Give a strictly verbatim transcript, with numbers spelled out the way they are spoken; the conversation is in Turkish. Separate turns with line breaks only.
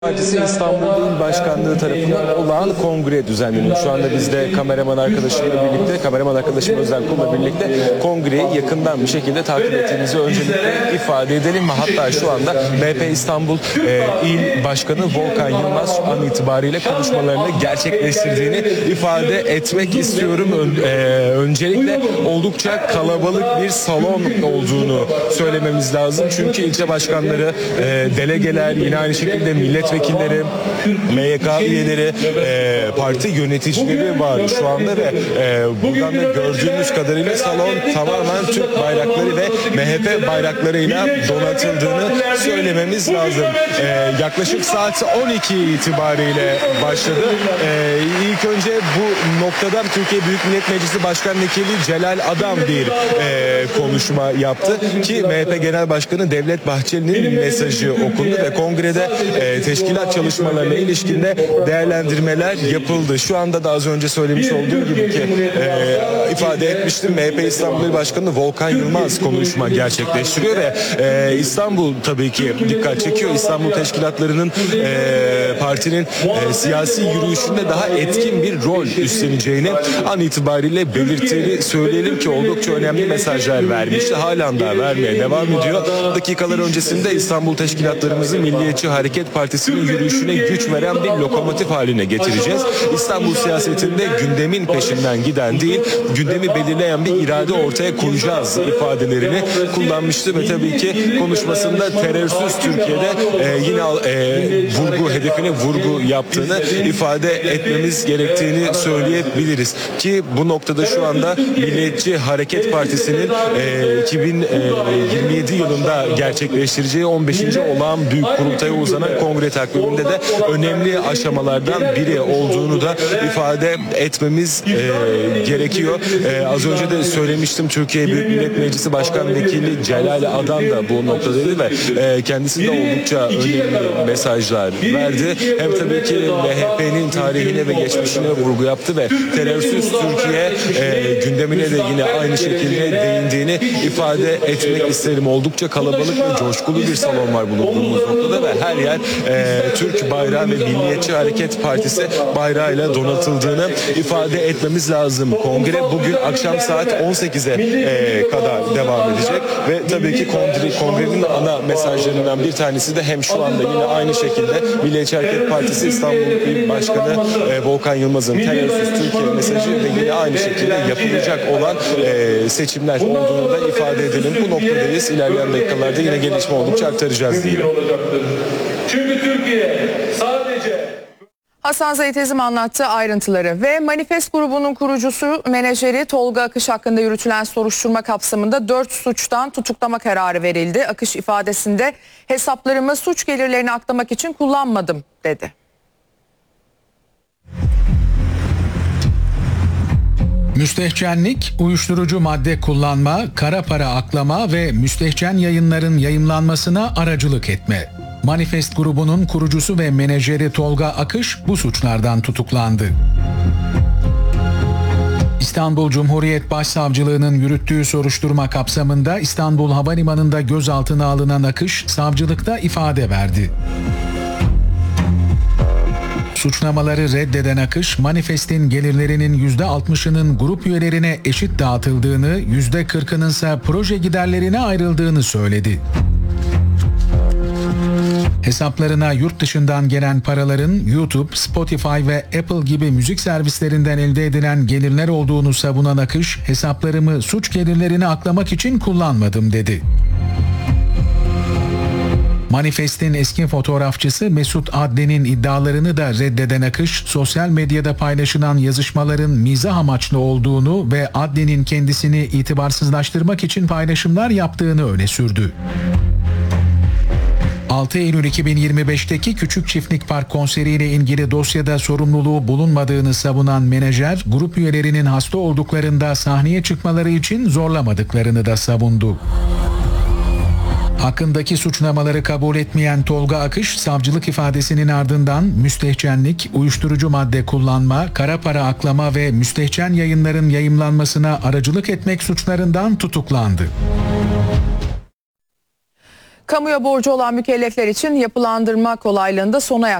Partisi İstanbul İl Başkanlığı tarafından olağan kongre düzenleniyor. Şu anda biz de kameraman arkadaşımla birlikte, kameraman arkadaşım Özel Kul'la birlikte kongreyi yakından bir şekilde takip ettiğimizi öncelikle ifade edelim. Ve hatta şu anda M H P İstanbul e, İl Başkanı Volkan Yılmaz şu an itibariyle konuşmalarını gerçekleştirdiğini ifade etmek istiyorum. Ön, e, öncelikle oldukça kalabalık bir salon olduğunu söylememiz lazım. Çünkü ilçe başkanları, e, delegeler, yine aynı şekilde millet vekilleri, M Y K üyeleri, e, parti yöneticileri var şu anda ve e, buradan da gördüğümüz kadarıyla salon tamamen Türk bayrakları ve M H P bayraklarıyla donatıldığını söylememiz lazım. E, yaklaşık saat on iki itibariyle başladı. E, ilk önce bu noktada Türkiye Büyük Millet Meclisi Başkan Vekili Celal Adam bir e, konuşma yaptı ki M H P Genel Başkanı Devlet Bahçeli'nin mesajı okundu ve kongrede e, teşkilat çalışmalarına ilişkinde değerlendirmeler yapıldı. Şu anda da az önce söylemiş olduğum gibi ki e, ifade etmiştim, M H P İstanbul İl Başkanı Volkan Yılmaz konuşma gerçekleştiriyor ve e, İstanbul tabii ki dikkat çekiyor. İstanbul teşkilatlarının e, partinin e, siyasi yürüyüşünde daha etkin bir rol üstleneceğini an itibariyle belirttiğini söyleyelim ki oldukça önemli mesajlar vermişti. Halen daha vermeye devam ediyor. Dakikalar öncesinde İstanbul teşkilatlarımızı Milliyetçi Hareket Partisi'nin yürüyüşüne güç veren bir lokomotif haline getireceğiz. İstanbul siyasetinde gündemin peşinden giden değil, gündemi belirleyen bir irade ortaya koyacağız ifadelerini kullanmıştı ve tabii ki konuşmasında terörsüz Türkiye'de e, yine e, vurgu hedefine vurgu yaptığını ifade etmemiz gerektiğini söyleyebiliriz ki bu noktada şu anda Milliyetçi Hareket Partisi'nin e, iki bin yirmi yedi yılında gerçekleştireceği on beşinci olağan büyük kurultaya uzanan kongre takviminde de önemli aşamalardan biri olduğunu da ifade etmemiz e, gerekiyor. E, az önce de söylemiştim, Türkiye Büyük Millet Meclisi Başkan Vekili Celal Adan da bu noktadaydı ve e, kendisi de oldukça önemli mesajlar verdi. Hem tabii ki M H P'nin tarihine ve geçmişine vurgu yaptı ve terörsüz Türkiye e, gündemine de yine aynı şekilde değindiğini ifade etmek isterim. Oldukça kalabalık ve coşkulu bir salon var bulunduğumuz noktada ve her yer e, Türk bayrağı ve Milliyetçi Hareket Partisi bayrağıyla donatıldığını ifade etmemiz lazım. Kongre bugün akşam saat on sekize e, kadar devam edecek ve tabii ki kongre, kongrenin ana mesajlarından bir tanesi de hem şu anda yine aynı şekilde Milliyetçi Hareket Partisi İstanbul İl Başkanı e, Volkan Yılmaz'ın terörsüz Türkiye mesajı ve yine aynı şekilde yapılacak olan e, seçimler olduğunu da ifade edelim. Bu noktadayız. İlerleyen dakikalarda yine gelişme oldukça aktaracağız diyelim.
Çünkü Türkiye sadece...
Hasan Zeytezim anlattı ayrıntıları ve Manifest grubunun kurucusu menajeri Tolga Akış hakkında yürütülen soruşturma kapsamında dört suçtan tutuklama kararı verildi. Akış ifadesinde hesaplarımı suç gelirlerini aklamak için kullanmadım dedi.
Müstehcenlik, uyuşturucu madde kullanma, kara para aklama ve müstehcen yayınların yayımlanmasına aracılık etme. Manifest grubunun kurucusu ve menajeri Tolga Akış bu suçlardan tutuklandı. İstanbul Cumhuriyet Başsavcılığı'nın yürüttüğü soruşturma kapsamında İstanbul Havalimanı'nda gözaltına alınan Akış, savcılıkta ifade verdi. Suçlamaları reddeden Akış, Manifest'in gelirlerinin yüzde altmışının grup üyelerine eşit dağıtıldığını, yüzde kırkının ise proje giderlerine ayrıldığını söyledi. Hesaplarına yurt dışından gelen paraların YouTube, Spotify ve Apple gibi müzik servislerinden elde edilen gelirler olduğunu savunan Akış, hesaplarımı suç gelirlerini aklamak için kullanmadım dedi. Manifest'in eski fotoğrafçısı Mesut Adli'nin iddialarını da reddeden Akış, sosyal medyada paylaşılan yazışmaların mizah amaçlı olduğunu ve Adli'nin kendisini itibarsızlaştırmak için paylaşımlar yaptığını öne sürdü. altı Eylül iki bin yirmi beşteki Küçük Çiftlik Park konseriyle ilgili dosyada sorumluluğu bulunmadığını savunan menajer, grup üyelerinin hasta olduklarında sahneye çıkmaları için zorlamadıklarını da savundu. Hakkındaki suçlamaları kabul etmeyen Tolga Akış, savcılık ifadesinin ardından müstehcenlik, uyuşturucu madde kullanma, kara para aklama ve müstehcen yayınların yayımlanmasına aracılık etmek suçlarından tutuklandı.
Kamuya borcu olan mükellefler için yapılandırma kolaylığında sona